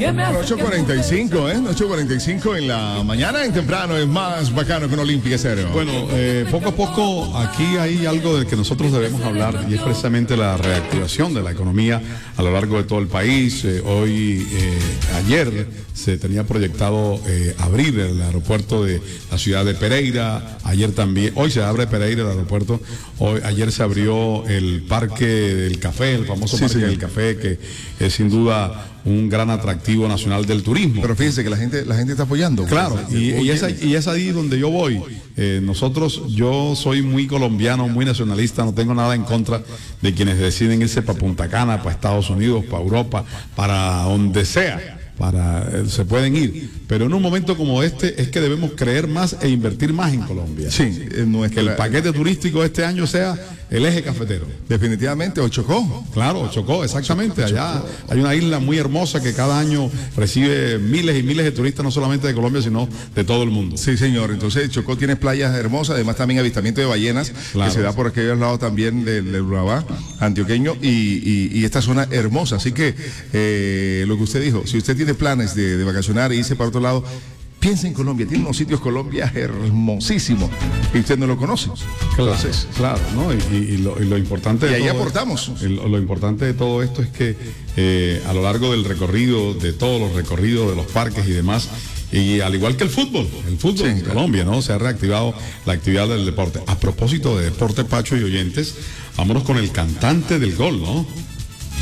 8:45, 8:45 en la mañana, en temprano, es más bacano que un Olímpica Cero. Bueno, poco a poco aquí hay algo del que nosotros debemos hablar y es precisamente la reactivación de la economía a lo largo de todo el país. Ayer se tenía proyectado abrir el aeropuerto de la ciudad de Pereira. Ayer también, hoy se abre Pereira el aeropuerto. Ayer se abrió el Parque del Café, el famoso Parque del Café, que es sin duda un gran atractivo nacional del turismo. Pero fíjense que la gente está apoyando. Claro, y es ahí donde yo voy. Yo soy muy colombiano, muy nacionalista, no tengo nada en contra de quienes deciden irse para Punta Cana, para Estados Unidos, para Europa, para donde sea. Se pueden ir, pero en un momento como este es que debemos creer más e invertir más en Colombia. Sí, que el paquete turístico de este año sea el eje cafetero. Definitivamente, Chocó. Claro, Chocó, exactamente. Allá hay una isla muy hermosa que cada año recibe miles y miles de turistas, no solamente de Colombia, sino de todo el mundo. Sí, señor. Entonces, Chocó tiene playas hermosas, además también avistamiento de ballenas, claro, que se da por aquellos lados también del Urabá antioqueño y esta zona hermosa. Así que, lo que usted dijo, si usted tiene planes de vacacionar e irse para otro lado, piensa en Colombia, tiene unos sitios Colombia hermosísimos y usted no lo conoce. Entonces, claro, ¿no? Y lo importante de ahí aportamos. Lo importante de todo esto es que a lo largo del recorrido, de todos los recorridos de los parques y demás, y al igual que el fútbol sí, en Colombia, ¿no? Se ha reactivado la actividad del deporte. A propósito de deporte, Pacho y oyentes, vámonos con el cantante del gol, ¿no?